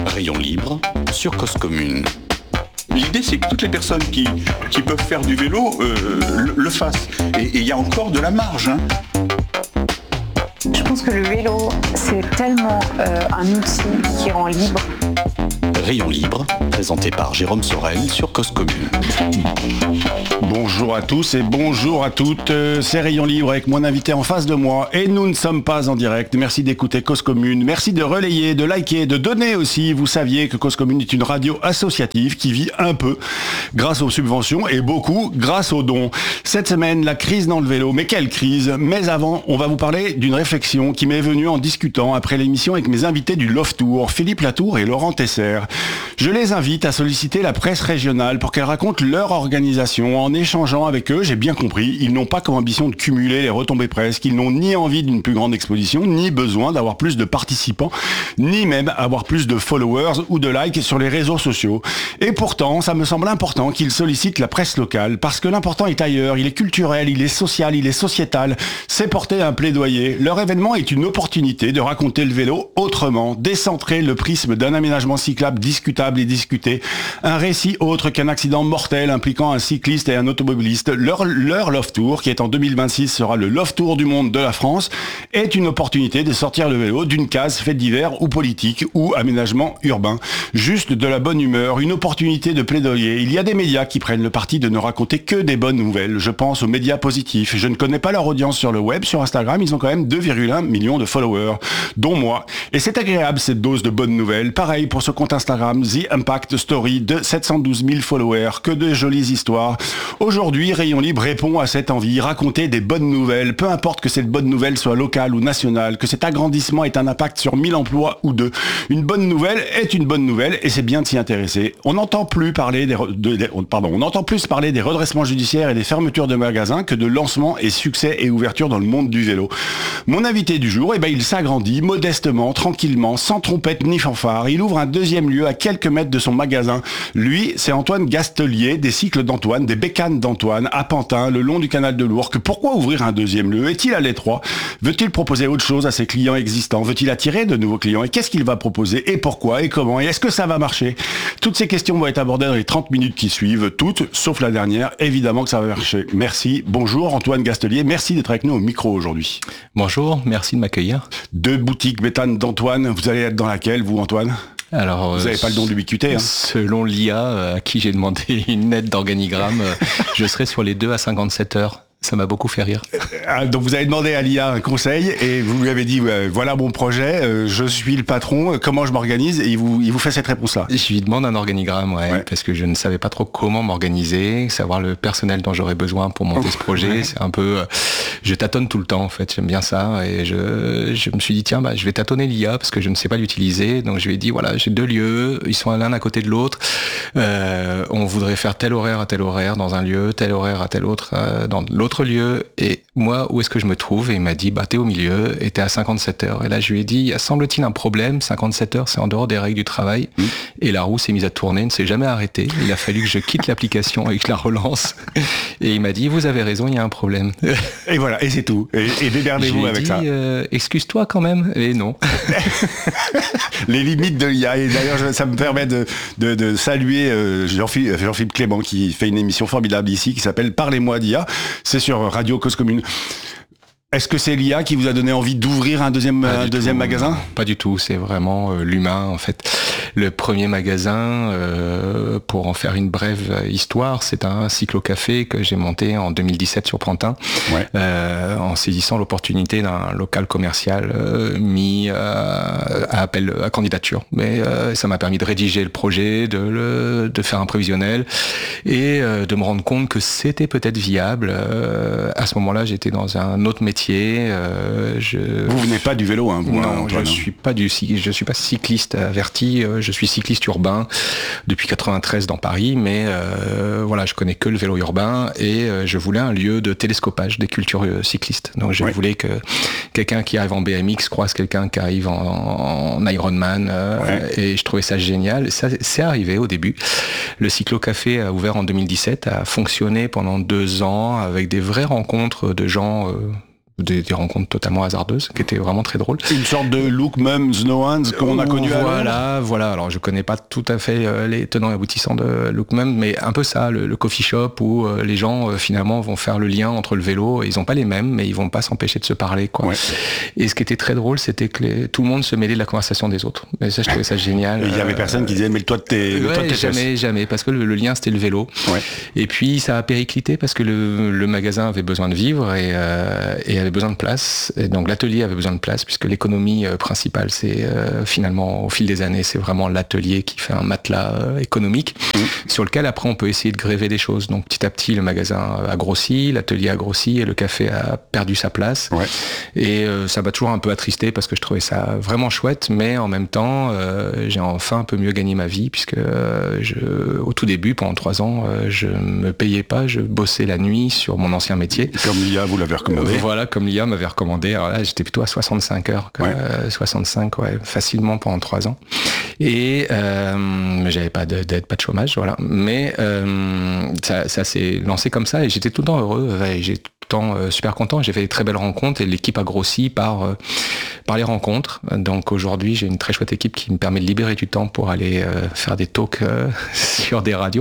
Rayon libre sur Cause Commune. L'idée, c'est que toutes les personnes qui peuvent faire du vélo le fassent. Et il y a encore de la marge. Je pense que le vélo, c'est tellement un outil qui rend libre. Rayon libre, présenté par Jérôme Sorel sur Cause Commune. Bonjour à tous et bonjour à toutes, c'est Rayon libre avec mon invité en face de moi et nous ne sommes pas en direct. Merci d'écouter Cause Commune, merci de relayer, de liker, de donner aussi. Vous saviez que Cause Commune est une radio associative qui vit un peu grâce aux subventions et beaucoup grâce aux dons. Cette semaine, la crise dans le vélo, mais quelle crise? Mais avant, on va vous parler d'une réflexion qui m'est venue en discutant après l'émission avec mes invités du Love Tour, Philippe Latour et Laurent Tesser. Je les invite à solliciter la presse régionale pour qu'elle raconte leur organisation. En échangeant avec eux, j'ai bien compris, ils n'ont pas comme ambition de cumuler les retombées presse, qu'ils n'ont ni envie d'une plus grande exposition, ni besoin d'avoir plus de participants, ni même avoir plus de followers ou de likes sur les réseaux sociaux. Et pourtant, ça me semble important qu'ils sollicitent la presse locale, parce que l'important est ailleurs, il est culturel, il est social, il est sociétal. C'est porter un plaidoyer. Leur événement est une opportunité de raconter le vélo autrement, décentrer le prisme d'un aménagement cyclable discutable et discuté, un récit autre qu'un accident mortel impliquant un cycliste et un automobiliste. Leur Love Tour, qui est en 2026, sera le Love Tour du monde de la France, est une opportunité de sortir le vélo d'une case faite divers ou politique ou aménagement urbain. Juste de la bonne humeur, une opportunité de plaidoyer. Il y a des médias qui prennent le parti de ne raconter que des bonnes nouvelles. Je pense aux médias positifs. Je ne connais pas leur audience sur le web, sur Instagram, ils ont quand même 2,1 millions de followers, dont moi. Et c'est agréable cette dose de bonnes nouvelles. Pareil pour ce compte Instagram, The Impact Story, de 712 000 followers. Que de jolies histoires. Aujourd'hui, Rayon Libre répond à cette envie, raconter des bonnes nouvelles, peu importe que cette bonne nouvelle soit locale ou nationale, que cet agrandissement ait un impact sur 1000 emplois ou 2. Une bonne nouvelle est une bonne nouvelle et c'est bien de s'y intéresser. On n'entend plus parler on entend plus parler des redressements judiciaires et des fermetures de magasins que de lancements et succès et ouvertures dans le monde du vélo. Mon invité du jour, il s'agrandit modestement, tranquillement, sans trompette ni fanfare. Il ouvre un deuxième lieu à quelques mètres de son magasin. Lui, c'est Antoine Gastelier, des cycles d'Antoine, des bécanes d'Antoine, à Pantin, le long du canal de l'Ourcq. Pourquoi ouvrir un deuxième lieu? Est-il à l'étroit? Veut-il proposer autre chose à ses clients existants? Veut-il attirer de nouveaux clients? Et qu'est-ce qu'il va proposer? Et pourquoi? Et comment? Et est-ce que ça va marcher? Toutes ces questions vont être abordées dans les 30 minutes qui suivent, toutes, sauf la dernière. Évidemment que ça va marcher. Merci. Bonjour Antoine Gastelier. Merci d'être avec nous au micro aujourd'hui. Bonjour, merci de m'accueillir. 2 boutiques bécanes d'Antoine. Vous allez être dans laquelle, vous, Antoine? Alors, vous n'avez pas le don d'ubiquité, hein. Selon l'IA, à qui j'ai demandé une aide d'organigramme, je serai sur les 2 à 57 heures. Ça m'a beaucoup fait rire. Donc vous avez demandé à l'IA un conseil et vous lui avez dit voilà mon projet, je suis le patron, comment je m'organise, et il vous fait cette réponse-là. Je lui demande un organigramme, ouais, parce que je ne savais pas trop comment m'organiser, savoir le personnel dont j'aurais besoin pour monter ce projet. Ouais. C'est un peu, je tâtonne tout le temps en fait, j'aime bien ça, et je me suis dit tiens je vais tâtonner l'IA parce que je ne sais pas l'utiliser. Donc je lui ai dit voilà, j'ai 2 lieux, ils sont l'un à côté de l'autre. On voudrait faire tel horaire à tel horaire dans un lieu, tel horaire à tel autre dans l'autre lieu, et moi où est-ce que je me trouve? Et il m'a dit t'es au milieu et t'es à 57 heures. Et là je lui ai dit semble-t-il un problème, 57 heures c'est en dehors des règles du travail. Et la roue s'est mise à tourner, ne s'est jamais arrêtée. Il a fallu que je quitte l'application et que je la relance, et il m'a dit vous avez raison, il y a un problème. Et voilà, et c'est tout, et démerdez-vous avec ça. Excuse-toi quand même. Et non. Les limites de l'IA. Et d'ailleurs ça me permet de saluer Jean-Philippe Clément qui fait une émission formidable ici qui s'appelle Parlez-moi d'IA. C'est sur Radio Cause Commune. Est-ce que c'est l'IA qui vous a donné envie d'ouvrir un deuxième magasin? Pas du tout, c'est vraiment l'humain en fait. Le premier magasin, pour en faire une brève histoire, c'est un cyclo-café que j'ai monté en 2017 sur Pantin, en saisissant l'opportunité d'un local commercial mis à appel à candidature. Mais ça m'a permis de rédiger le projet, de faire un prévisionnel et de me rendre compte que c'était peut-être viable. À ce moment-là, j'étais dans un autre métier. Vous venez pas du vélo, hein, vous? Non, Antoine. je suis pas cycliste averti. Je suis cycliste urbain depuis 93 dans Paris, mais voilà, je connais que le vélo urbain et je voulais un lieu de télescopage des cultures cyclistes. Donc je voulais que quelqu'un qui arrive en BMX croise quelqu'un qui arrive en Ironman, et je trouvais ça génial. Et ça, c'est arrivé au début. Le cyclo-café a ouvert en 2017, a fonctionné pendant 2 ans avec des vraies rencontres de gens des rencontres totalement hasardeuses, qui étaient vraiment très drôles. Une sorte de Look Mums No Hands qu'on a connu à Londres. Voilà. Alors je connais pas tout à fait les tenants et aboutissants de Look Mums, mais un peu ça, le coffee shop où les gens finalement vont faire le lien entre le vélo. Ils ont pas les mêmes, mais ils vont pas s'empêcher de se parler, quoi. Ouais. Et ce qui était très drôle, c'était que tout le monde se mêlait de la conversation des autres. Et ça, je trouvais ça génial. Il y avait personne qui disait mêle-toi de tes jamais, parce que le lien c'était le vélo. Ouais. Et puis ça a périclité parce que le magasin avait besoin de vivre et avait besoin de place. Et donc l'atelier avait besoin de place puisque l'économie principale, c'est finalement au fil des années, c'est vraiment l'atelier qui fait un matelas économique sur lequel après on peut essayer de gréver des choses. Donc petit à petit, le magasin a grossi, l'atelier a grossi et le café a perdu sa place. Ouais. Et ça m'a toujours un peu attristé parce que je trouvais ça vraiment chouette, mais en même temps, j'ai enfin un peu mieux gagné ma vie puisque au tout début, pendant 3 ans, je me payais pas, je bossais la nuit sur mon ancien métier. Comme l'IA vous l'avez recommandé. Voilà, comme l'IA m'avait recommandé. Alors là, j'étais plutôt à 65 heures, 65, facilement pendant 3 ans. Et j'avais pas d'aide, pas de chômage, voilà. Mais ça s'est lancé comme ça et j'étais tout le temps heureux. J'ai tout le temps super content. J'ai fait des très belles rencontres et l'équipe a grossi par les rencontres. Donc aujourd'hui, j'ai une très chouette équipe qui me permet de libérer du temps pour aller faire des talks sur des radios.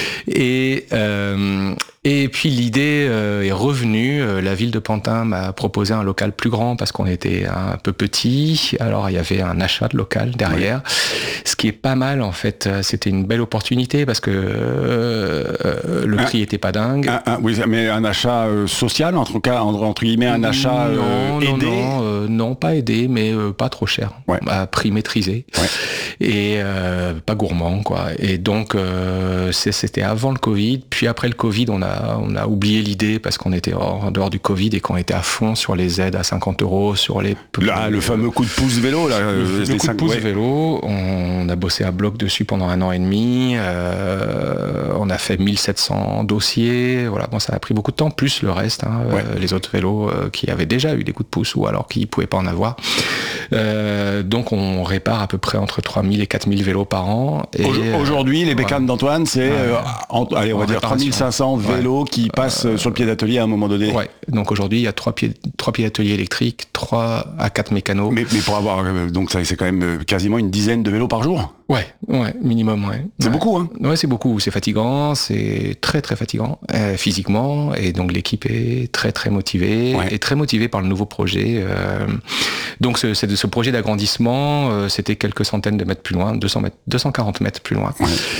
Et puis l'idée est revenue. La ville de Pantin m'a proposé un local plus grand parce qu'on était un peu petit. Alors il y avait un achat de local derrière, ce qui est pas mal en fait. C'était une belle opportunité parce que le prix était pas dingue. Oui, mais un achat social, entre guillemets, un achat aidé. Non, pas aidé, mais pas trop cher, à prix maîtrisé et pas gourmand, quoi. Et donc c'était avant le Covid. Puis après le Covid, on a oublié l'idée parce qu'on était en dehors du Covid et qu'on était à fond sur les aides à 50 € sur les... le fameux coup de pouce vélo. Là, le coup de pouce vélo, on a bossé à bloc dessus pendant 1 an et demi. On a fait 1700 dossiers. Voilà, bon, ça a pris beaucoup de temps, plus le reste, les autres vélos qui avaient déjà eu des coups de pouce ou alors qui ne pouvaient pas en avoir. Donc on répare à peu près entre 3000 et 4000 vélos par an. Et aujourd'hui, les bécanes d'Antoine, c'est on va dire 3500 vélos qui passent sur le pied d'atelier à un moment donné. Ouais. Donc aujourd'hui, il y a 3 pieds d'atelier électriques, 3 à 4 mécanos. Mais pour avoir, donc ça, c'est quand même quasiment une dizaine de vélos par jour. Ouais, minimum, C'est beaucoup, hein. Ouais, c'est beaucoup. C'est fatigant, c'est très très fatigant physiquement, et donc l'équipe est très très motivée et très motivée par le nouveau projet. Donc ce projet d'agrandissement, c'était quelques centaines de mètres plus loin, 240 mètres plus loin.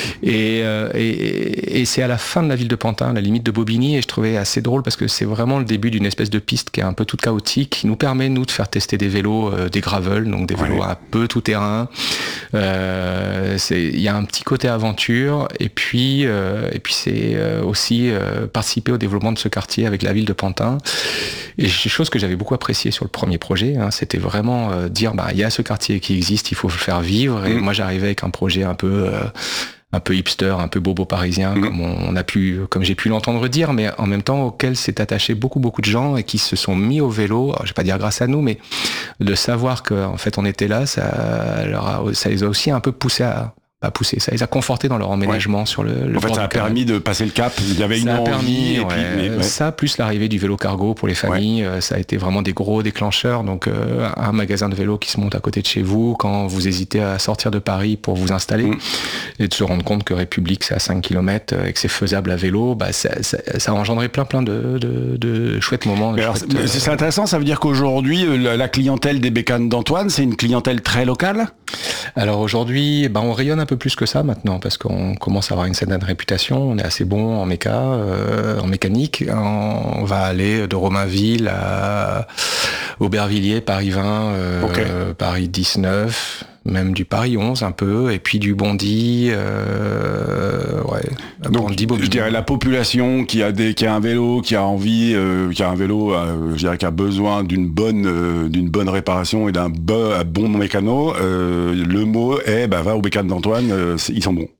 Et c'est à la fin de la ville de Pantin, la limite de Bobigny, et je trouvais assez drôle parce que c'est vraiment le début d'une espèce de piste qui est un peu toute chaotique, qui nous permet nous de faire tester des vélos, des gravel, donc des vélos un peu tout terrain. Il y a un petit côté aventure et puis c'est aussi participer au développement de ce quartier avec la ville de Pantin. Et chose que j'avais beaucoup apprécié sur le premier projet, c'était vraiment dire il y a ce quartier qui existe, il faut le faire vivre. Et moi j'arrivais avec un projet un peu hipster, un peu bobo parisien, comme j'ai pu l'entendre dire, mais en même temps auquel s'est attaché beaucoup de gens et qui se sont mis au vélo. Alors, je vais pas dire grâce à nous, mais de savoir qu'en fait on était là, ça les a aussi un peu poussés ça les a confortés dans leur emménagement sur le. En fait, ça a permis de passer le cap. Il y avait une envie. Ça, plus l'arrivée du vélo cargo pour les familles, ça a été vraiment des gros déclencheurs. Donc, un magasin de vélo qui se monte à côté de chez vous quand vous hésitez à sortir de Paris pour vous installer et de se rendre compte que République c'est à 5 km et que c'est faisable à vélo, ça a engendré plein de chouettes moments. C'est intéressant. Ça veut dire qu'aujourd'hui, la clientèle des bécanes d'Antoine, c'est une clientèle très locale. Alors aujourd'hui, on rayonne un peu plus que ça maintenant parce qu'on commence à avoir une certaine réputation. On est assez bon en en mécanique. On va aller de Romainville à Aubervilliers, Paris 20, Paris 19, même du Paris 11 un peu, et puis du Bondy. Donc je dirais la population qui a un vélo, qui a envie, qui a un vélo, je dirais qui a besoin d'une bonne réparation et d'un bon mécano. Le mot est va aux bécanes d'Antoine, ils sont bons.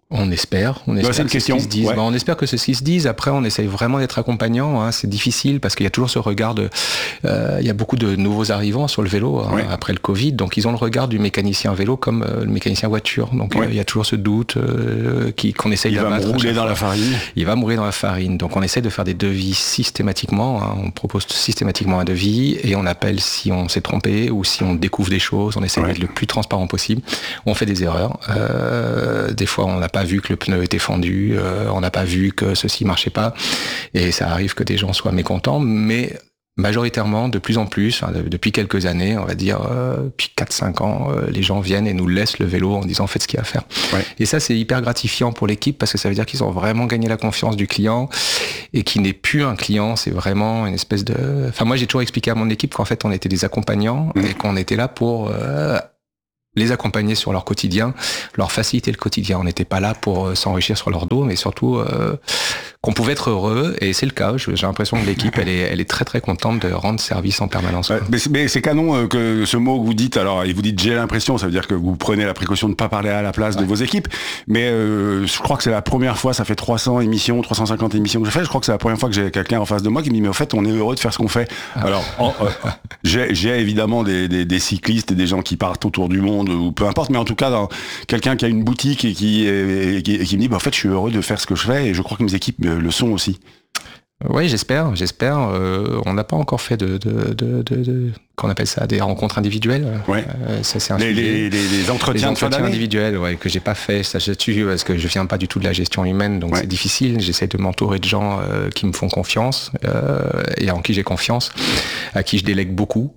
On espère. C'est une question. Ouais. On espère que c'est ce qu'ils se disent. Après, on essaye vraiment d'être accompagnant. Hein. C'est difficile parce qu'il y a toujours ce regard il y a beaucoup de nouveaux arrivants sur le vélo après le Covid. Donc, ils ont le regard du mécanicien vélo comme le mécanicien voiture. Donc, il y a toujours ce doute qu'on essaye d'abattre. Il va mourir dans la farine. Il va mourir dans la farine. Donc, on essaie de faire des devis systématiquement. Hein. On propose systématiquement un devis et on appelle si on s'est trompé ou si on découvre des choses. On essaie d'être le plus transparent possible. On fait des erreurs. Des fois, on n'a pas vu que le pneu était fendu, on n'a pas vu que ceci marchait pas, et ça arrive que des gens soient mécontents, mais majoritairement, de plus en plus, depuis quelques années, on va dire, depuis 4-5 ans, les gens viennent et nous laissent le vélo en disant faites ce qu'il y a à faire. Ouais. Et ça, c'est hyper gratifiant pour l'équipe parce que ça veut dire qu'ils ont vraiment gagné la confiance du client et qui n'est plus un client, c'est vraiment une espèce de... Enfin, moi, j'ai toujours expliqué à mon équipe qu'en fait, on était des accompagnants et qu'on était là pour... les accompagner sur leur quotidien, leur faciliter le quotidien. On n'était pas là pour s'enrichir sur leur dos, mais surtout qu'on pouvait être heureux, et c'est le cas. J'ai l'impression que l'équipe, elle est très très contente de rendre service en permanence. Ouais, mais c'est canon que ce mot que vous dites, alors, et vous dites j'ai l'impression, ça veut dire que vous prenez la précaution de ne pas parler à la place de vos équipes, mais je crois que c'est la première fois, ça fait 350 émissions que je fais, je crois que c'est la première fois que j'ai quelqu'un en face de moi qui me dit mais au fait on est heureux de faire ce qu'on fait. Alors, j'ai évidemment des cyclistes et des gens qui partent autour du monde, ou peu importe, mais en tout cas quelqu'un qui a une boutique et qui me dit en fait je suis heureux de faire ce que je fais, et je crois que mes équipes le sont aussi. Oui, j'espère. On n'a pas encore fait de qu'on appelle ça des rencontres individuelles. Ouais. Ça, c'est un les entretiens de fin d'année individuels, que j'ai pas fait. Ça, parce que je viens pas du tout de la gestion humaine, donc c'est difficile. J'essaie de m'entourer de gens qui me font confiance et en qui j'ai confiance, à qui je délègue beaucoup.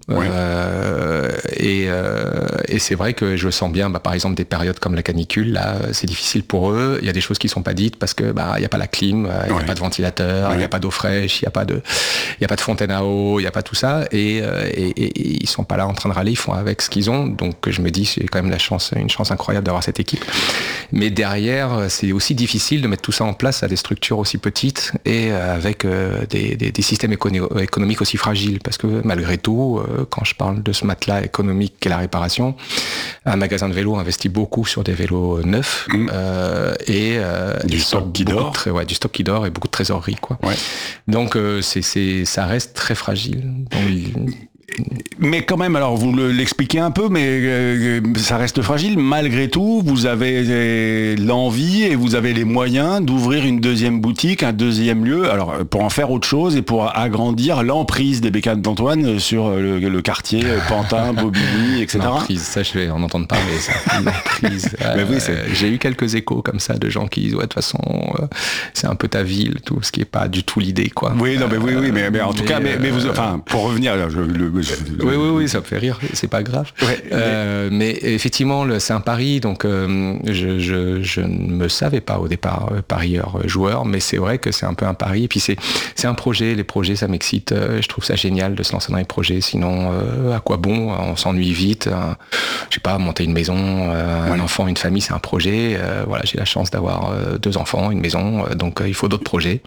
Et c'est vrai que je sens bien, par exemple, des périodes comme la canicule. Là, c'est difficile pour eux. Il y a des choses qui sont pas dites parce que il y a pas la clim, il y a pas de ventilateur, il y a pas d'eau fraîche, il y a pas de fontaine à eau, il y a pas tout ça, et ils sont pas là en train de râler, ils font avec ce qu'ils ont. Donc je me dis c'est quand même une chance incroyable d'avoir cette équipe. Mais derrière, c'est aussi difficile de mettre tout ça en place à des structures aussi petites et avec des systèmes économiques aussi fragiles, parce que malgré tout, quand je parle de ce matelas économique qu'est la réparation, un magasin de vélo investit beaucoup sur des vélos neufs et du stock qui dort. Du stock qui dort et beaucoup de trésorerie, quoi. Ouais. Donc ça reste très fragile. Donc, mais quand même, alors vous l'expliquez un peu, mais ça reste fragile. Malgré tout, vous avez l'envie et vous avez les moyens d'ouvrir une deuxième boutique, un deuxième lieu, alors pour en faire autre chose et pour agrandir l'emprise des Bécanes d'Antoine sur le quartier Pantin, Bobigny, etc. L'emprise, ça je vais en entendre parler, ça. L'emprise. J'ai eu quelques échos comme ça de gens qui disent de toute façon c'est un peu ta ville, tout, ce qui est pas du tout l'idée, quoi. Oui, mais en tout cas, mais vous, enfin, pour revenir, oui, ça me fait rire, c'est pas grave. Mais effectivement, c'est un pari, donc je ne me savais pas au départ parieur joueur, mais c'est vrai que c'est un peu un pari. Et puis c'est un projet, les projets ça m'excite, je trouve ça génial de se lancer dans les projets, sinon à quoi bon, on s'ennuie vite. Je sais pas, monter une maison, un enfant, une famille, c'est un projet. Voilà, j'ai la chance d'avoir 2 enfants, une maison, donc il faut d'autres projets.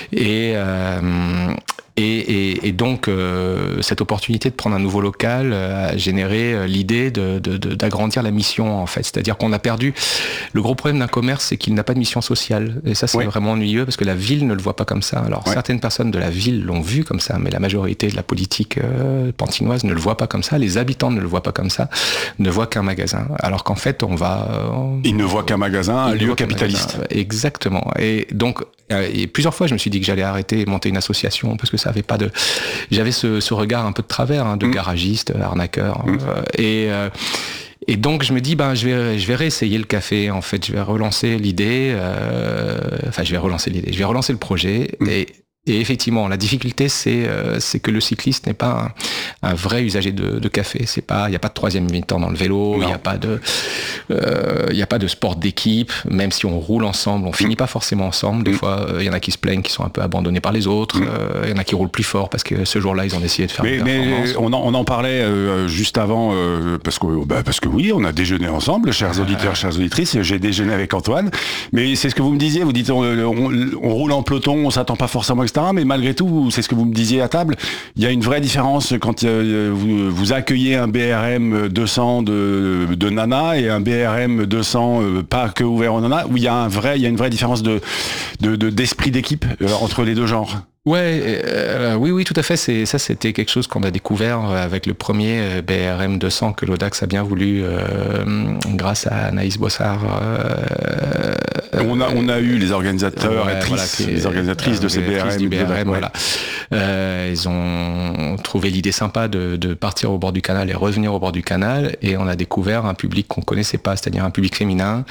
Et donc, cette opportunité de prendre un nouveau local a généré l'idée d'agrandir la mission, en fait. C'est-à-dire qu'on a perdu... Le gros problème d'un commerce, c'est qu'il n'a pas de mission sociale. Et ça, c'est vraiment ennuyeux parce que la ville ne le voit pas comme ça. Alors, certaines personnes de la ville l'ont vu comme ça, mais la majorité de la politique pantinoise ne le voit pas comme ça. Les habitants ne le voient pas comme ça, ne voient qu'un magasin. Alors qu'en fait, ils ne voient qu'un magasin, un lieu capitaliste. Exactement. Et donc, et plusieurs fois, je me suis dit que j'allais arrêter et monter une association parce que ça avait pas de... J'avais ce regard un peu de travers, de garagiste, arnaqueur. Et donc je me dis je vais réessayer le café, en fait, je vais relancer l'idée, je vais relancer le projet. Et effectivement, la difficulté, c'est que le cycliste n'est pas un vrai usager de café. Il n'y a pas de troisième mi-temps dans le vélo, il n'y a pas de sport d'équipe, même si on roule ensemble, on finit pas forcément ensemble. Des fois, il y en a qui se plaignent, qui sont un peu abandonnés par les autres. Il y en a qui roulent plus fort parce que ce jour-là, ils ont essayé de faire une performance. Mais on en parlait juste avant, parce que oui, on a déjeuné ensemble, chers auditeurs, chères auditrices. J'ai déjeuné avec Antoine. Mais c'est ce que vous me disiez, vous dites on roule en peloton, on s'attend pas forcément, etc. etc. Mais malgré tout, c'est ce que vous me disiez à table, il y a une vraie différence quand vous accueillez un BRM 200 de Nana et un BRM 200 pas que ouvert aux Nana, où il y a une vraie différence d'esprit d'équipe entre les deux genres. Ouais, oui, tout à fait. C'était quelque chose qu'on a découvert avec le premier BRM 200 que l'Audax a bien voulu, grâce à Anaïs Bossard. On a eu les organisateurs les organisatrices de ces BRM. Voilà. Ils ont trouvé l'idée sympa de partir au bord du canal et revenir au bord du canal, et on a découvert un public qu'on connaissait pas, c'est-à-dire un public féminin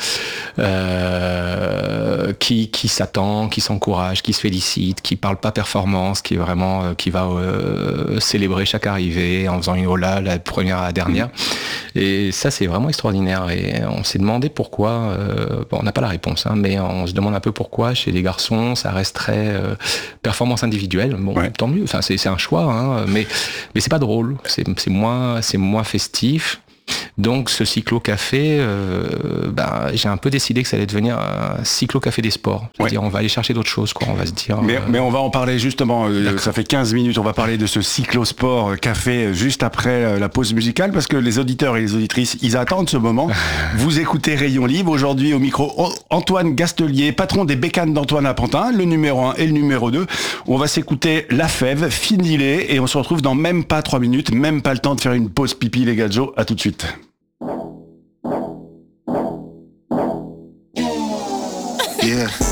qui s'attend, qui s'encourage, qui se félicite, qui parle pas performance, qui est vraiment qui va célébrer chaque arrivée en faisant une hola, la première à la dernière. Et ça, c'est vraiment extraordinaire. Et on s'est demandé pourquoi. On n'a pas la réponse, hein, mais on se demande un peu pourquoi chez les garçons ça reste très performance individuelle. Bon, tant mieux. Enfin, c'est un choix, hein, mais c'est pas drôle. C'est moins festif. Donc ce cyclo-café, j'ai un peu décidé que ça allait devenir un cyclo-café des sports. C'est-à-dire on va aller chercher d'autres choses, quoi. On va se dire. Mais on va en parler justement. Ça fait 15 minutes. On va parler de ce cyclo-sport café juste après la pause musicale, parce que les auditeurs et les auditrices, ils attendent ce moment. Vous écoutez Rayon Libre. Aujourd'hui au micro, Antoine Gastelier, patron des Bécanes d'Antoine à Pantin, le numéro 1 et le numéro 2. On va s'écouter La Fève, Finilé, et on se retrouve dans même pas 3 minutes, même pas le temps de faire une pause pipi, les gars. À tout de suite. Yeah.